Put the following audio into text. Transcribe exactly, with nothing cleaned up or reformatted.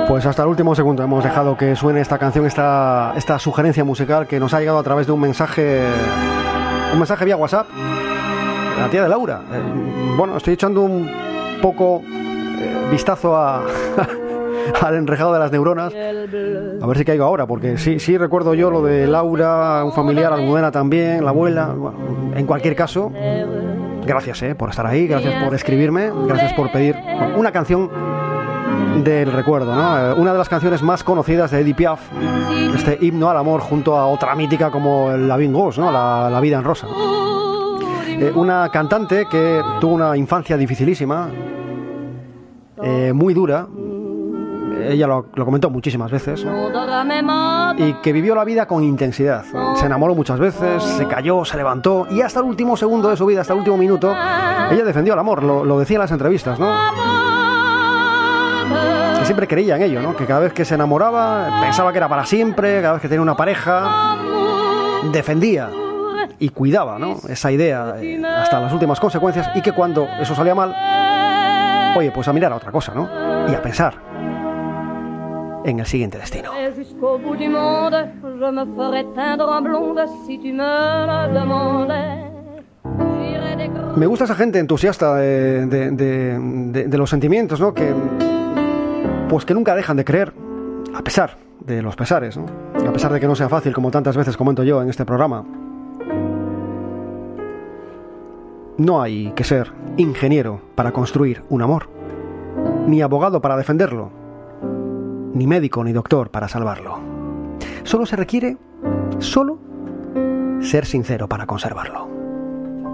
Pues hasta el último segundo hemos dejado que suene esta canción, esta, esta sugerencia musical que nos ha llegado a través de un mensaje, un mensaje vía WhatsApp, la tía de Laura. Eh, bueno, estoy echando un poco eh, vistazo a al enrejado de las neuronas, a ver si caigo ahora, porque sí, sí recuerdo yo lo de Laura, un familiar, Almudena también, la abuela. Bueno, en cualquier caso, gracias eh, por estar ahí, gracias por escribirme, gracias por pedir una canción del recuerdo, ¿no? Una de las canciones más conocidas de Edith Piaf, este himno al amor, junto a otra mítica como La Vie en Rose, ¿no? La, la vida en rosa. Eh, una cantante que tuvo una infancia dificilísima, eh, muy dura. Ella lo, lo comentó muchísimas veces, ¿no? Y que vivió la vida con intensidad. Se enamoró muchas veces, se cayó, se levantó, y hasta el último segundo de su vida, hasta el último minuto, ella defendió el amor, lo, lo decía en las entrevistas, ¿no? Que siempre creía en ello, ¿no? Que cada vez que se enamoraba, pensaba que era para siempre, cada vez que tenía una pareja, defendía y cuidaba, ¿no? Esa idea eh, hasta las últimas consecuencias, y que cuando eso salía mal, oye, pues a mirar a otra cosa, ¿no? Y a pensar en el siguiente destino. Me gusta esa gente entusiasta de, de, de, de, de los sentimientos, ¿no? Que, pues que nunca dejan de creer, a pesar de los pesares, ¿no? A pesar de que no sea fácil, como tantas veces comento yo en este programa. No hay que ser ingeniero para construir un amor, ni abogado para defenderlo, ni médico ni doctor para salvarlo. Solo se requiere, solo, ser sincero para conservarlo.